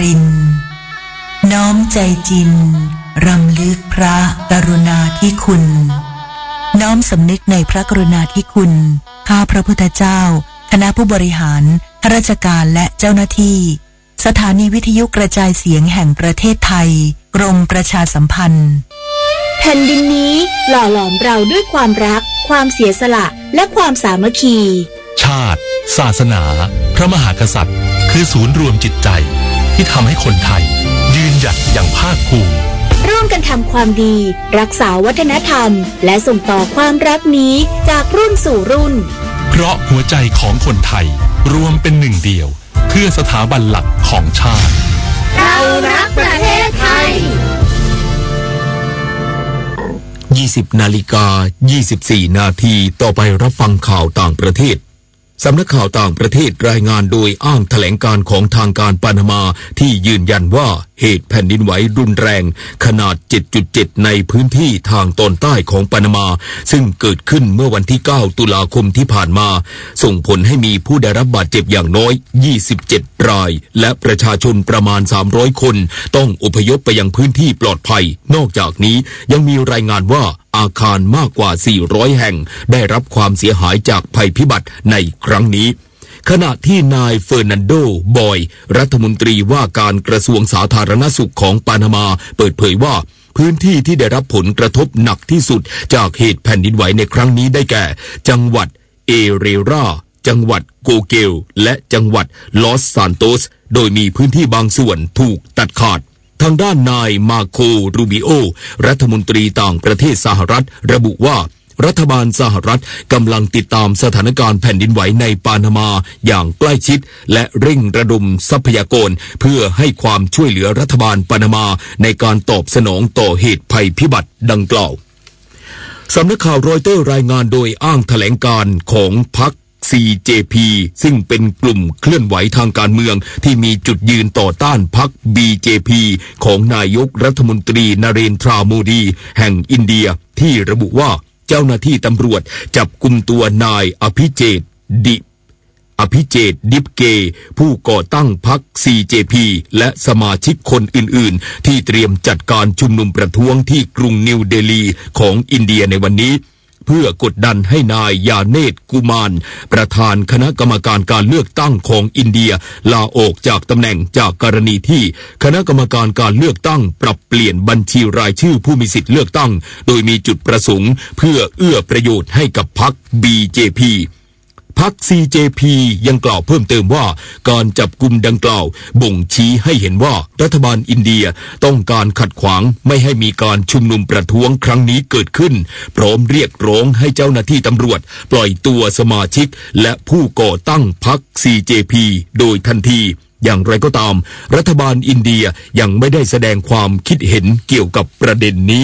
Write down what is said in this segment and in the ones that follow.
รินทร์น้อมใจจินรำลึกพระกรุณาธิคุณน้อมสำนึกในพระกรุณาธิคุณข้าพระพุทธเจ้าคณะผู้บริหารข้าราชการและเจ้าหน้าที่สถานีวิทยุกระจายเสียงแห่งประเทศไทยกรมประชาสัมพันธ์แผ่นดินนี้หล่อหลอมเราด้วยความรักความเสียสละและความสามัคคีชาติศาสนาพระมหากษัตริย์คือศูนย์รวมจิตใจที่ทำให้คนไทยยืนหยัดอย่างภาคภูมิร่วมกันทำความดีรักษาวัฒนธรรมและส่งต่อความรักนี้จากรุ่นสู่รุ่นเพราะหัวใจของคนไทยรวมเป็นหนึ่งเดียวเพื่อสถาบันหลักของชาติเรารักประเทศไทย 20:24 นาทีต่อไปรับฟังข่าวต่างประเทศสำนักข่าวต่างประเทศรายงานโดยอ้างแถลงการของทางการปานามาที่ยืนยันว่าเหตุแผ่นดินไหวรุนแรงขนาด 7.7 ในพื้นที่ทางตอนใต้ของปานามาซึ่งเกิดขึ้นเมื่อวันที่ 9 ตุลาคมที่ผ่านมาส่งผลให้มีผู้ได้รับบาดเจ็บอย่างน้อย 27 รายและประชาชนประมาณ 300 คนต้องอพยพไปยังพื้นที่ปลอดภัยนอกจากนี้ยังมีรายงานว่าอาคารมากกว่า 400 แห่งได้รับความเสียหายจากภัยพิบัติในครั้งนี้ขณะที่นายเฟอร์นันโดบอยรัฐมนตรีว่าการกระทรวงสาธารณสุขของปานามาเปิดเผยว่าพื้นที่ที่ได้รับผลกระทบหนักที่สุดจากเหตุแผ่นดินไหวในครั้งนี้ได้แก่จังหวัดเอเรราจังหวัดโกเกลและจังหวัดลอสซานโตสโดยมีพื้นที่บางส่วนถูกตัดขาดทางด้านนายมาโครูบิโอรัฐมนตรีต่างประเทศสหรัฐระบุว่ารัฐบาลสหรัฐกำลังติดตามสถานการณ์แผ่นดินไหวในปานามาอย่างใกล้ชิดและเร่งระดมทรัพยากรเพื่อให้ความช่วยเหลือรัฐบาลปานามาในการตอบสนองต่อเหตุภัยพิบัติดังกล่าวสำนักข่าวรอยเตอร์รายงานโดยอ้างแถลงการของพรรคCJP ซึ่งเป็นกลุ่มเคลื่อนไหวทางการเมืองที่มีจุดยืนต่อต้านพรรค BJP ของนายกรัฐมนตรีนเรนทราโมดีแห่งอินเดียที่ระบุว่าเจ้าหน้าที่ตำรวจจับกุมตัวนายอภิเจตดิปเกผู้ก่อตั้งพรรค CJP และสมาชิกคนอื่นๆที่เตรียมจัดการชุมนุมประท้วงที่กรุงนิวเดลีของอินเดียในวันนี้เพื่อกดดันให้นายยาเนตกุมารประธานคณะกรรมการการเลือกตั้งของอินเดียลาออกจากตำแหน่งจากกรณีที่คณะกรรมการการเลือกตั้งปรับเปลี่ยนบัญชีรายชื่อผู้มีสิทธิ์เลือกตั้งโดยมีจุดประสงค์เพื่อเอื้อประโยชน์ให้กับพรรค BJP พรรค CJP ยังกล่าวเพิ่มเติมว่าการจับกุมดังกล่าวบ่งชี้ให้เห็นว่ารัฐบาลอินเดียต้องการขัดขวางไม่ให้มีการชุมนุมประท้วงครั้งนี้เกิดขึ้นพร้อมเรียกร้องให้เจ้าหน้าที่ตำรวจปล่อยตัวสมาชิกและผู้ก่อตั้งพรรค CJP โดยทันทีอย่างไรก็ตามรัฐบาลอินเดียยังไม่ได้แสดงความคิดเห็นเกี่ยวกับประเด็นนี้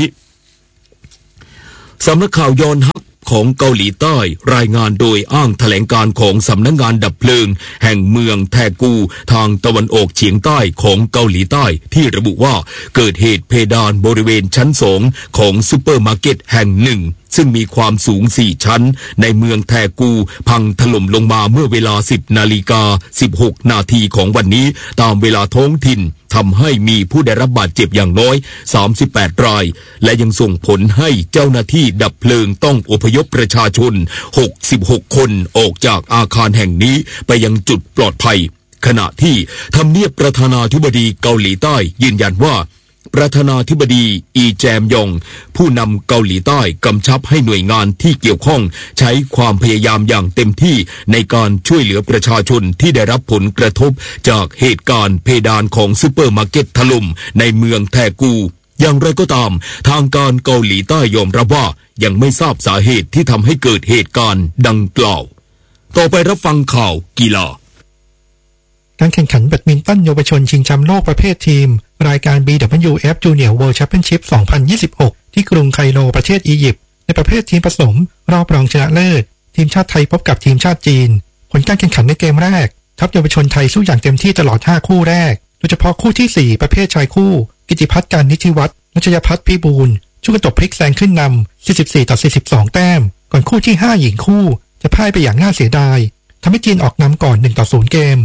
สำนักข่าวยอนฮักของเกาหลีใต้รายงานโดยอ้างแถลงการของสำนักงานดับเพลิงแห่งเมืองแทกูทางตะวันออกเฉียงใต้ของเกาหลีใต้ที่ระบุว่าเกิดเหตุเพดานบริเวณชั้น2ของซุปเปอร์มาร์เก็ตแห่งหนึ่งซึ่งมีความสูง4ชั้นในเมืองแทกูพังถล่มลงมาเมื่อเวลา 10:16 นาทีของวันนี้ตามเวลาท้องถิ่นทำให้มีผู้ได้รับบาดเจ็บอย่างน้อย38รายและยังส่งผลให้เจ้าหน้าที่ดับเพลิงต้องอพยพประชาชน66คนออกจากอาคารแห่งนี้ไปยังจุดปลอดภัยขณะที่ทำเนียบประธานาธิบดีเกาหลีใต้ยืนยันว่าประธานาธิบดีอีแจมยองผู้นำเกาหลีใต้กำชับให้หน่วยงานที่เกี่ยวข้องใช้ความพยายามอย่างเต็มที่ในการช่วยเหลือประชาชนที่ได้รับผลกระทบจากเหตุการณ์เพดานของซุปเปอร์มาร์เก็ตถล่มในเมืองแทกูอย่างไรก็ตามทางการเกาหลีใต้ยอมรับว่ายังไม่ทราบสาเหตุที่ทำให้เกิดเหตุการณ์ดังกล่าวต่อไปรับฟังข่าวกีฬาการแข่งขันแบดมินตันเยาวชนชิงแชมป์โลกประเภททีมรายการ BWF Junior World Championship 2026 ที่กรุงไคโรประเทศอียิปต์ในประเภททีมผสมรอบรองชนะเลิศทีมชาติไทยพบกับทีมชาติจีนผลการแข่งขันในเกมแรกทัพเยาวชนไทยสู้อย่างเต็มที่ตลอด5คู่แรกโดยเฉพาะคู่ที่4ประเภทชายคู่กิติพัฒน์การนิธิวัฒน์รัชยพัฒน์พิบูลช่วยกันตบพลิกแซงขึ้นนำ44-42แต้มก่อนคู่ที่5หญิงคู่จะพ่ายไปอย่างน่าเสียดายทำให้จีนออกนำก่อน1-0เกม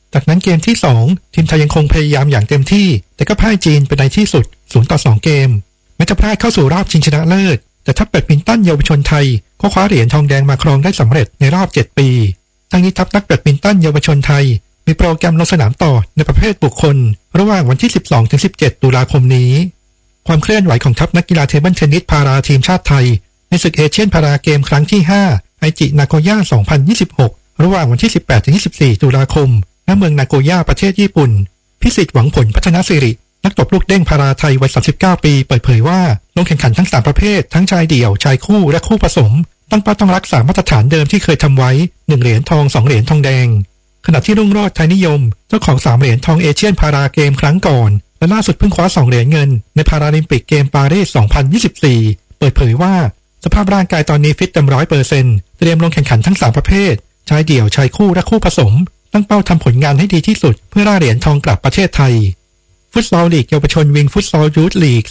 จากนั้นเกมที่2ทีมไทยยังคงพยายามอย่างเต็มที่แต่ก็พ่ายจีนไปในที่สุด0-2เกมแม้จะพลาดเข้าสู่รอบชิงชนะเลิศแต่ทัพแบดมินตันเยาวชนไทยก็คว้าเหรียญทองแดงมาครองได้สำเร็จในรอบ7ปีทั้งนี้ทัพนักแบดมินตันเยาวชนไทยมีโปรแกรมลงสนามต่อในประเภทบุคคลระหว่างวันที่ 12-17 ตุลาคมนี้ความเคลื่อนไหวของทัพนักกีฬาเทเบิลเทนนิสพาราทีมชาติไทยในศึกเอเชียนพาราเกมครั้งที่5ไอจินาโกย่า2026ระหว่างวันที่ 18-24 ตุลาคมณเมืองนาโกย่าประเทศญี่ปุ่นพิสิทธิ์หวังผลพัฒนสิรินักตบลูกเด้งพาราไทยวัย39ปีเปิดเผยว่าลงแข่งขันทั้ง3ประเภททั้งชายเดี่ยวชายคู่และคู่ผสมตั้งเป้าต้องรักษามาตรฐานเดิมที่เคยทำไว้1เหรียญทอง2เหรียญทองแดงขณะที่รุ่งโรจน์ไทยนิยมเจ้าของ3เหรียญทองเอเชียนพาราเกมครั้งก่อนและล่าสุดเพิ่งคว้า2เหรียญเงินในพาราลิมปิกเกมปารีส2024เปิดเผยว่าสภาพร่างกายตอนนี้ฟิตเต็ม 100% เตรียมลงแข่งขันทั้ง3ประเภทชายเดี่ยวชายคู่และคู่ผสมตั้งเป้าทำผลงานให้ดีที่สุดเพื่อล่าเหรียญทองกลับประเทศไทยฟุตซอลลีกเยาวชนวิงฟุตซอลยูทลีก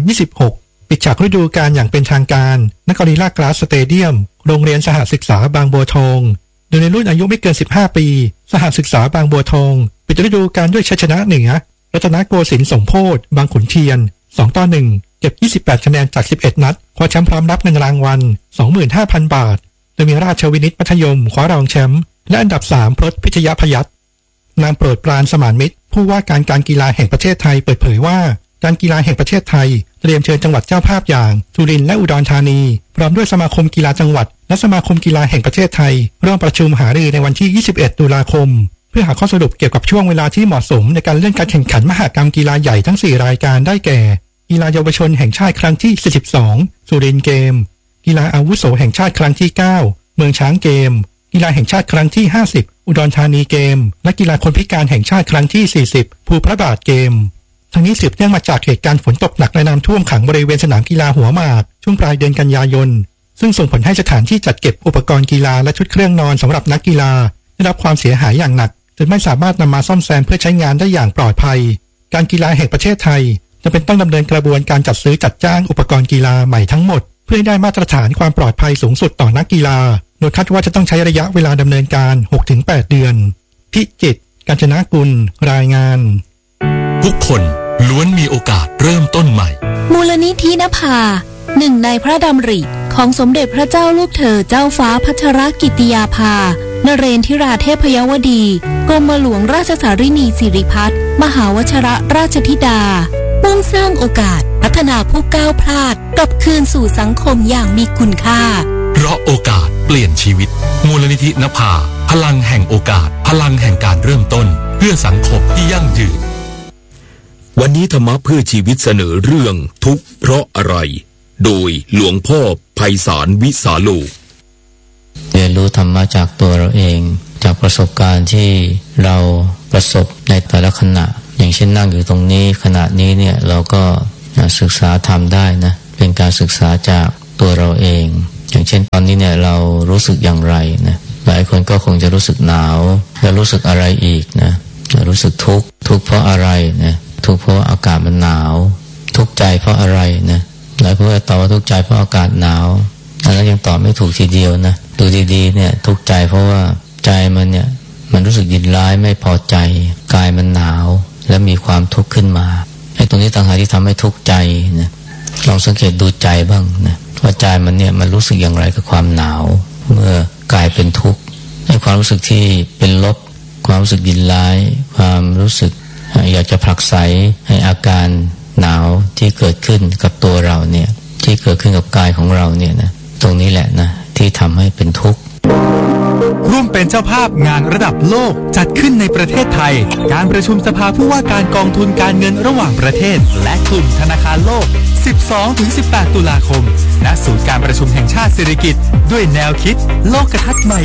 2026ปิดฉากฤดูกาลอย่างเป็นทางการณกอริลลากราสสเตเดียมโรงเรียนสหศึกษาบางบัวทองโดยในรุ่นอายุไม่เกิน15ปีสหศึกษาบางบัวทองปิดฤดูกาลด้วยชัยชนะเหนือรัตนโกสินทร์สมโพธิ์บางขุนเทียน2-1เก็บ28คะแนนจาก11นัดคว้าแชมป์พร้อมรับเงินรางวัล 25,000 บาทโดยมีราชวินิตมัธยมคว้ารองแชมป์และอันดับ3พลพิทยพยัคฆ์นางโปรดปรานสมานมิตรผู้ว่าการกีฬาแห่งประเทศไทยเปิดเผยว่าการกีฬาแห่งประเทศไทยเตรียมเชิญจังหวัดเจ้าภาพอย่างสุรินทร์และอุดรธานีพร้อมด้วยสมาคมกีฬาจังหวัดและสมาคมกีฬาแห่งประเทศไทยร่วมประชุมหารือในวันที่21ตุลาคมเพื่อหาข้อสรุปเกี่ยวกับช่วงเวลาที่เหมาะสมในการเลื่อนการแข่งขันมหกรรมกีฬาใหญ่ทั้ง4รายการได้แก่กีฬาเยาวชนแห่งชาติครั้งที่42สุรินทร์เกมกีฬาอาวุโสแห่งชาติครั้งที่9เมืองช้างเกมกีฬาแห่งชาติครั้งที่50อุดรธานีเกมและกีฬาคนพิการแห่งชาติครั้งที่40ภูพระบาทเกมทั้งนี้สืบเนื่องมาจากเหตุการณ์ฝนตกหนักและน้ำท่วมขังบริเวณสนามกีฬาหัวหมากช่วงปลายเดือนกันยายนซึ่งส่งผลให้สถานที่จัดเก็บอุปกรณ์กีฬาและชุดเครื่องนอนสำหรับนักกีฬาได้รับความเสียหายอย่างหนักจนไม่สามารถนำมาซ่อมแซมเพื่อใช้งานได้อย่างปลอดภัยการกีฬาแห่งประเทศไทยจะเป็นต้องดำเนินกระบวนการจัดซื้อจัดจ้างอุปกรณ์กีฬาใหม่ทั้งหมดเพื่อให้ได้มาตรฐานความปลอดภัยสูงสุดต่อนักกีฬาโดยคาดว่าจะต้องใช้ระยะเวลาดำเนินการ 6-8 เดือนพิจิตร กาญจนกุลรายงานทุกคนล้วนมีโอกาสเริ่มต้นใหม่มูลนิธินภาหนึ่งในพระดำริของสมเด็จพระเจ้าลูกเธอเจ้าฟ้าพัชรกิติยาภานเรนทิราเทพยวดีกรมหลวงราชสารินีสิริพัฒน์มหาวชรราชธิดามุ่งสร้างโอกาสพัฒนาผู้ก้าวพลาดกลับคืนสู่สังคมอย่างมีคุณค่าเพราะโอกาสเปลี่ยนชีวิตมูลนิธินภาพลังแห่งโอกาสพลังแห่งการเริ่มต้นเพื่อสังคมที่ยั่งยืนวันนี้ธรรมะเพื่อชีวิตเสนอเรื่องทุกข์เพราะอะไรโดยหลวงพ่อไพศาลวิสาโลเรียนรู้ธรรมะจากตัวเราเองจากประสบการณ์ที่เราประสบในแต่ละขณะอย่างเช่นนั่งอยู่ตรงนี้ขณะนี้เนี่ยเราก็ศึกษาธรรมได้นะเป็นการศึกษาจากตัวเราเองอย่างเช่นตอนนี้เนี่ยเรารู้สึกอย่างไรนะหลายคนก็คงจะรู้สึกหนาวแล้วรู้สึกอะไรอีกนะรู้สึกทุกข์เพราะอะไรนะทุกข์เพราะอากาศมันหนาวทุกข์ใจเพราะอะไรนะหลายคนก็ตอบว่าทุกข์ใจเพราะอากาศหนาวแล้วยังตอบไม่ถูกทีเดียวนะดูดีๆเนี่ยทุกข์ใจเพราะว่าใจมันเนี่ยมันรู้สึกยินร้ายไม่พอใจกายมันหนาวและมีความทุกข์ขึ้นมาไอ้ตรงนี้ต่างหากที่ทำให้ทุกข์ใจนะลองสังเกตดูใจบ้างนะว่าใจมันเนี่ยมันรู้สึกอย่างไรกับความหนาวเมื่อกายเป็นทุกข์ไอ้ความรู้สึกที่เป็นลบความรู้สึกยินร้ายความรู้สึกอยากจะผลักไสให้อาการหนาวที่เกิดขึ้นกับตัวเราเนี่ยที่เกิดขึ้นกับกายของเราเนี่ยนะตรงนี้แหละนะที่ทำให้เป็นทุกข์ร่วมเป็นเจ้าภาพงานระดับโลกจัดขึ้นในประเทศไทยการประชุมสภาผู้ว่าการกองทุนการเงินระหว่างประเทศและกลุ่มธนาคารโลก 12-18 ตุลาคมณศูนย์การประชุมแห่งชาติสิริกิติ์ด้วยแนวคิดโลกทัศน์ใหม่